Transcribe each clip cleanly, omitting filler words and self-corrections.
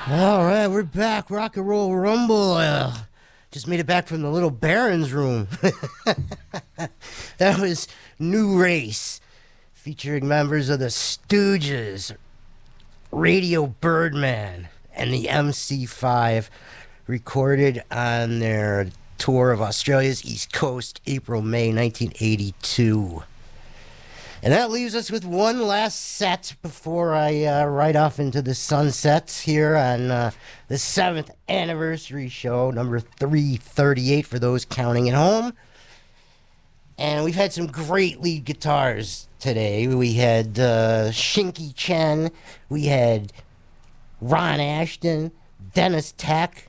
All right, we're back. Rock and Roll Rumble. Just made it back from the Little Baron's room. That was New Race, featuring members of the Stooges, Radio Birdman, and the MC5, recorded on their tour of Australia's East Coast, April, May 1982. And that leaves us with one last set before I ride off into the sunset here on the 7th anniversary show, number 338 for those counting at home. And we've had some great lead guitars today. We had Shinky Chen, we had Ron Ashton, Dennis Tech.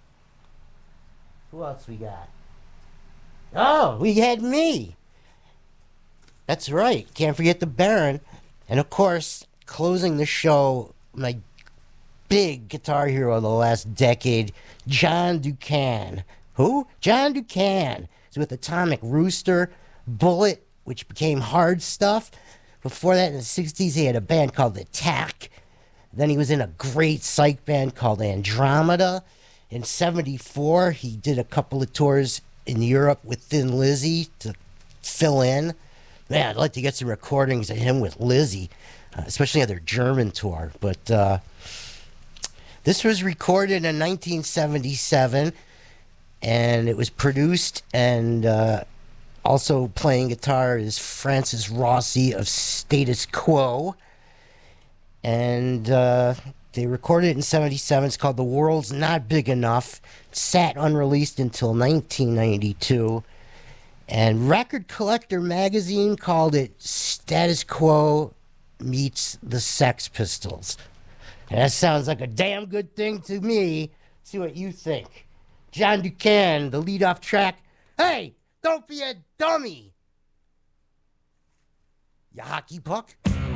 Who else we got? Oh, we had me. That's right. Can't forget the Baron. And of course, closing the show, my big guitar hero of the last decade, John Ducan. Who? John Ducan. He's with Atomic Rooster, Bullet, which became Hard Stuff. Before that, in the 60s, he had a band called Attack. Then he was in a great psych band called Andromeda. In 74, he did a couple of tours in Europe with Thin Lizzy to fill in. Man, I'd like to get some recordings of him with Lizzy, especially on their German tour. But this was recorded in 1977, and it was produced, and also playing guitar is Francis Rossi of Status Quo. And they recorded it in 77. It's called The World's Not Big Enough. It sat unreleased until 1992. And Record Collector magazine called it Status Quo meets the Sex Pistols. And that sounds like a damn good thing to me. See what you think. John Ducan, the lead-off track. Hey, don't be a dummy, you hockey puck.